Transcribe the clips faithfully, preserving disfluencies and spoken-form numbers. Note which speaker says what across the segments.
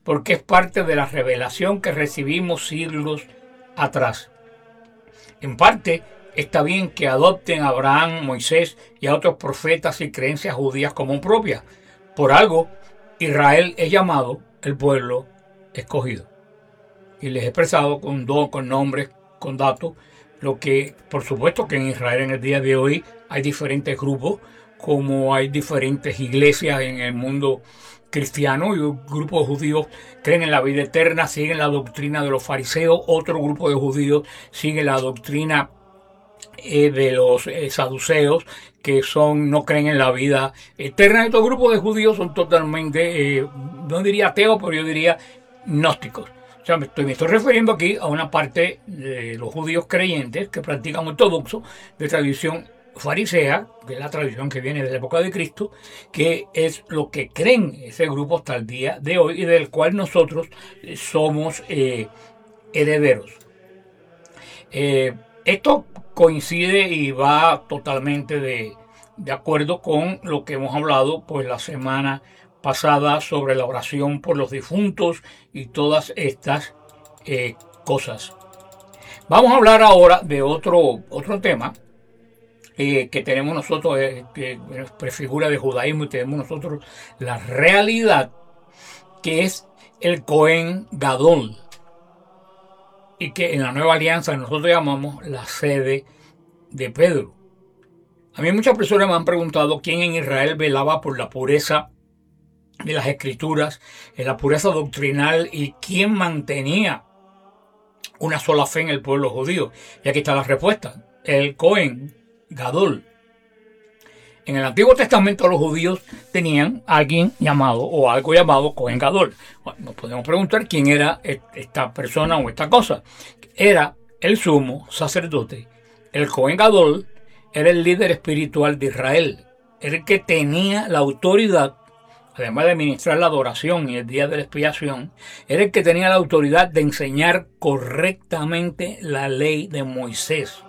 Speaker 1: porque es parte de la revelación que recibimos siglos atrás. En parte, está bien que adopten a Abraham, Moisés y a otros profetas y creencias judías como propias. Por algo, Israel es llamado el pueblo escogido. Y les he expresado con, do, con nombres, con datos, lo que, por supuesto que en Israel en el día de hoy hay diferentes grupos, como hay diferentes iglesias en el mundo cristiano, y un grupo de judíos creen en la vida eterna, siguen la doctrina de los fariseos, otro grupo de judíos sigue la doctrina eh, de los eh, saduceos, que son no creen en la vida eterna. Estos grupos de judíos son totalmente, eh, no diría ateos, pero yo diría gnósticos. O sea, me estoy, me estoy refiriendo aquí a una parte de los judíos creyentes que practican ortodoxo de tradición farisea, que es la tradición que viene de la época de Cristo, que es lo que creen ese grupo hasta el día de hoy y del cual nosotros somos eh, herederos. Eh, esto coincide y va totalmente de, de acuerdo con lo que hemos hablado pues la semana pasada sobre la oración por los difuntos y todas estas eh, cosas. Vamos a hablar ahora de otro, otro tema eh, que tenemos nosotros, eh, que prefigura de judaísmo, y tenemos nosotros la realidad que es el Cohen Gadol, y que en la nueva alianza nosotros llamamos la sede de Pedro. A mí muchas personas me han preguntado quién en Israel velaba por la pureza de las escrituras, en la pureza doctrinal, y quién mantenía una sola fe en el pueblo judío. Y aquí está la respuesta: el Cohen Gadol. En el Antiguo Testamento los judíos tenían a alguien llamado o algo llamado Cohen Gadol. Bueno, nos podemos preguntar quién era esta persona o esta cosa. Era el sumo sacerdote. El Cohen Gadol era el líder espiritual de Israel. Era el que tenía la autoridad, además de administrar la adoración y el día de la expiación, era el que tenía la autoridad de enseñar correctamente la ley de Moisés.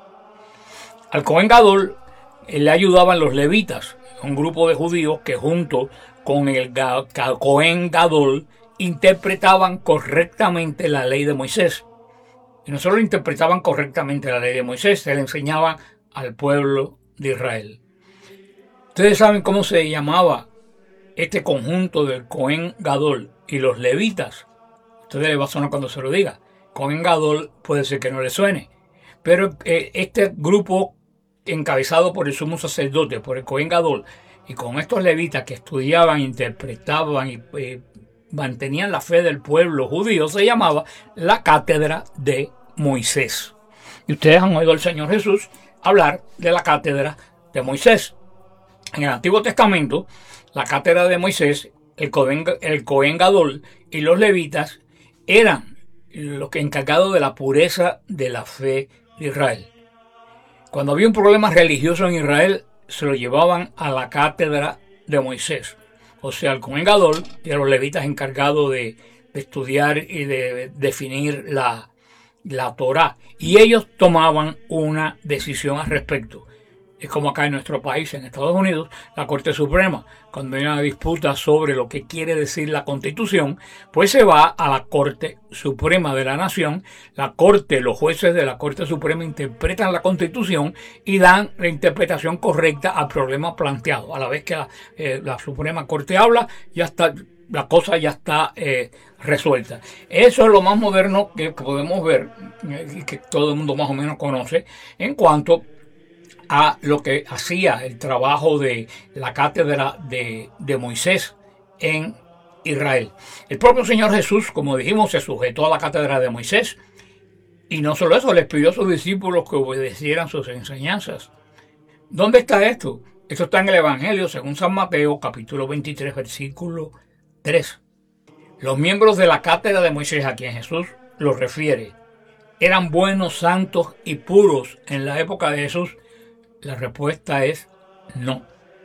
Speaker 1: Al Cohen Gadol le ayudaban los levitas, un grupo de judíos que junto con el Cohen Gadol interpretaban correctamente la ley de Moisés. Y no solo interpretaban correctamente la ley de Moisés, se le enseñaban al pueblo de Israel. Ustedes saben cómo se llamaba este conjunto del Cohen Gadol y los levitas. A ustedes les va a sonar cuando se lo diga. Cohen Gadol puede ser que no les suene, pero eh, este grupo encabezado por el sumo sacerdote, por el Cohen Gadol, y con estos levitas que estudiaban, interpretaban y eh, mantenían la fe del pueblo judío, se llamaba la cátedra de Moisés. Y ustedes han oído al Señor Jesús hablar de la cátedra de Moisés. En el Antiguo Testamento, la cátedra de Moisés, el Cohen, el Cohen Gadol y los levitas eran los que encargados de la pureza de la fe de Israel. Cuando había un problema religioso en Israel, se lo llevaban a la cátedra de Moisés. O sea, el Cohen Gadol y a los levitas encargados de, de estudiar y de definir la, la Torá. Y ellos tomaban una decisión al respecto. Es como acá en nuestro país, en Estados Unidos, la Corte Suprema, cuando hay una disputa sobre lo que quiere decir la Constitución, pues se va a la Corte Suprema de la Nación. La Corte, los jueces de la Corte Suprema interpretan la Constitución y dan la interpretación correcta al problema planteado. A la vez que la, eh, la Suprema Corte habla, ya está, la cosa ya está eh, resuelta. Eso es lo más moderno que podemos ver y que todo el mundo más o menos conoce en cuanto a lo que hacía el trabajo de la cátedra de, de Moisés en Israel. El propio Señor Jesús, como dijimos, se sujetó a la cátedra de Moisés, y no solo eso, les pidió a sus discípulos que obedecieran sus enseñanzas. ¿Dónde está esto? Esto está en el Evangelio según San Mateo, capítulo veintitrés, versículo tres. Los miembros de la cátedra de Moisés, a quien Jesús los refiere, ¿eran buenos, santos y puros en la época de Jesús? La respuesta es no.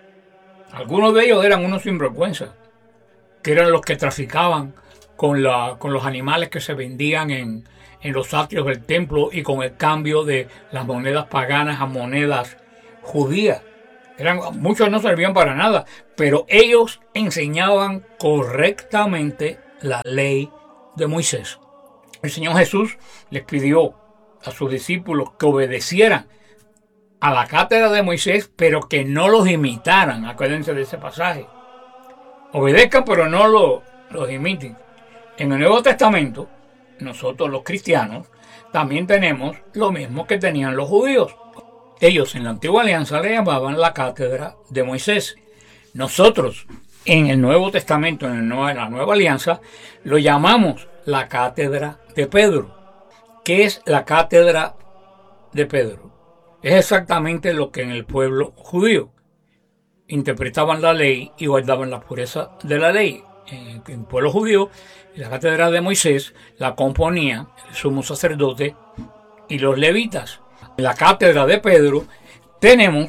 Speaker 1: Algunos de ellos eran unos sinvergüenzas, que eran los que traficaban con, la, con los animales que se vendían en, en los atrios del templo y con el cambio de las monedas paganas a monedas judías. Eran, muchos no servían para nada, pero ellos enseñaban correctamente la ley de Moisés. El Señor Jesús les pidió a sus discípulos que obedecieran a la cátedra de Moisés, pero que no los imitaran. Acuérdense de ese pasaje. Obedezcan, pero no lo, los imiten. En el Nuevo Testamento, nosotros los cristianos también tenemos lo mismo que tenían los judíos. Ellos en la Antigua Alianza le llamaban la cátedra de Moisés. Nosotros en el Nuevo Testamento, en la Nueva Alianza, lo llamamos la cátedra de Pedro. ¿Qué es la cátedra de Pedro? Es exactamente lo que en el pueblo judío interpretaban la ley y guardaban la pureza de la ley. En el pueblo judío, la cátedra de Moisés la componía el sumo sacerdote y los levitas. En la cátedra de Pedro tenemos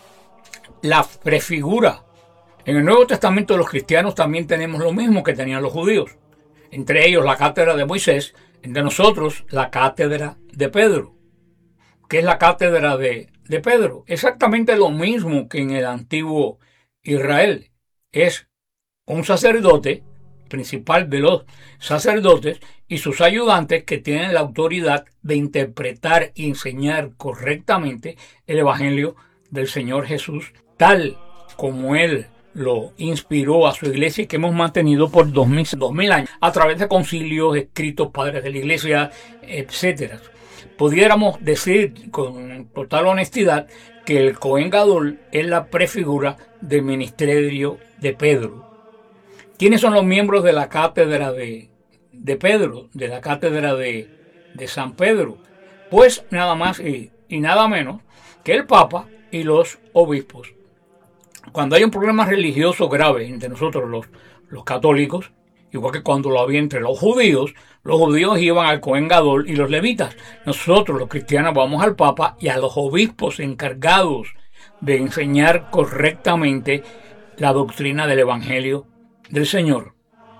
Speaker 1: la prefigura. En el Nuevo Testamento los cristianos también tenemos lo mismo que tenían los judíos. Entre ellos la cátedra de Moisés, entre nosotros la cátedra de Pedro. ¿Qué es la cátedra de, de Pedro? Exactamente lo mismo que en el antiguo Israel. Es un sacerdote, principal de los sacerdotes, y sus ayudantes que tienen la autoridad de interpretar y enseñar correctamente el Evangelio del Señor Jesús, tal como Él lo inspiró a su iglesia y que hemos mantenido por dos mil, dos mil años a través de concilios, escritos, padres de la iglesia, etcétera. Pudiéramos decir con total honestidad que el Cohen Gadol es la prefigura del ministerio de Pedro. ¿Quiénes son los miembros de la cátedra de, de Pedro, de la cátedra de, de San Pedro? Pues nada más y, y nada menos que el Papa y los obispos. Cuando hay un problema religioso grave entre nosotros los, los católicos, igual que cuando lo había entre los judíos, los judíos iban al Cohen Gadol y los levitas. Nosotros los cristianos vamos al Papa y a los obispos encargados de enseñar correctamente la doctrina del Evangelio del Señor.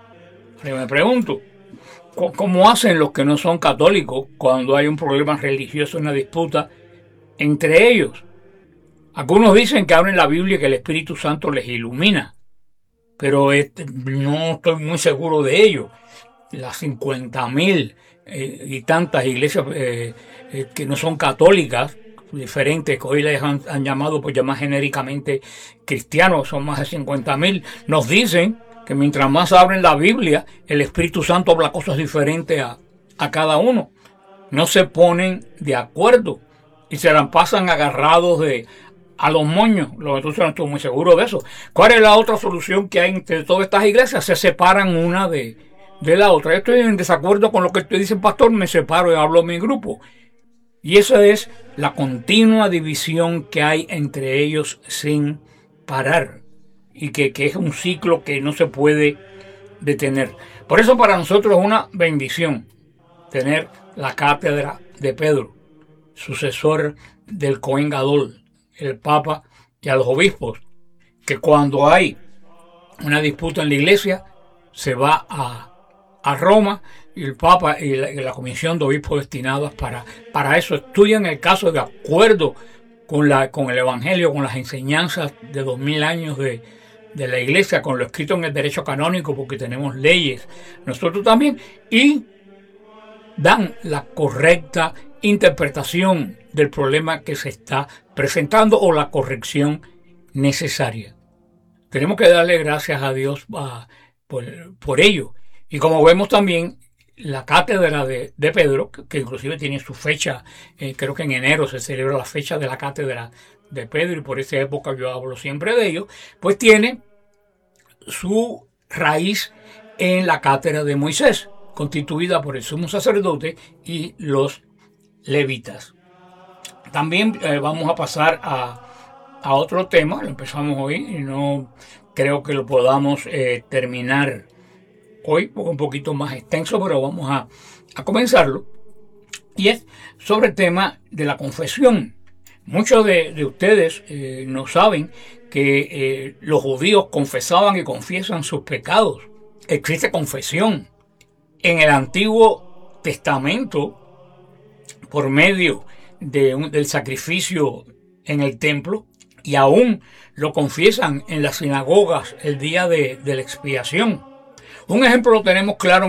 Speaker 1: Yo me pregunto, ¿cómo hacen los que no son católicos cuando hay un problema religioso, una disputa entre ellos? Algunos dicen que abren la Biblia y que el Espíritu Santo les ilumina, pero este, no estoy muy seguro de ello. Las cincuenta mil eh, y tantas iglesias eh, eh, que no son católicas, diferentes, que hoy les han, han llamado, pues llamar genéricamente cristianos, son más de cincuenta mil, nos dicen que mientras más abren la Biblia, el Espíritu Santo habla cosas diferentes a, a cada uno. No se ponen de acuerdo y se la pasan agarrados de a los moños. Entonces no estoy muy seguro de eso. ¿Cuál es la otra solución que hay entre todas estas iglesias? Se separan una de, de la otra. Yo estoy en desacuerdo con lo que usted dice, pastor, me separo y hablo en mi grupo. Y esa es la continua división que hay entre ellos sin parar. Y que, que es un ciclo que no se puede detener. Por eso para nosotros es una bendición tener la cátedra de Pedro, sucesor del Cohen Gadol, el Papa y a los obispos, que cuando hay una disputa en la iglesia se va a, a Roma y el Papa y la, y la comisión de obispos destinados para, para eso estudian el caso de acuerdo con, la, con el Evangelio, con las enseñanzas de dos mil años de, de la iglesia, con lo escrito en el derecho canónico, porque tenemos leyes nosotros también, y dan la correcta interpretación del problema que se está presentando o la corrección necesaria. Tenemos que darle gracias a Dios uh, por, por ello. Y como vemos también, la cátedra de, de Pedro, que, que inclusive tiene su fecha, eh, creo que en enero se celebra la fecha de la cátedra de Pedro, y por esa época yo hablo siempre de ello, pues tiene su raíz en la cátedra de Moisés, constituida por el sumo sacerdote y los levitas. También eh, vamos a pasar a, a otro tema. Lo empezamos hoy y no creo que lo podamos eh, terminar hoy, porque un poquito más extenso, pero vamos a, a comenzarlo. Y es sobre el tema de la confesión. Muchos de, de ustedes eh, no saben que eh, los judíos confesaban y confiesan sus pecados. Existe confesión. En el Antiguo Testamento, por medio de un, del sacrificio en el templo, y aún lo confiesan en las sinagogas el día de, de la expiación. Un ejemplo lo tenemos claro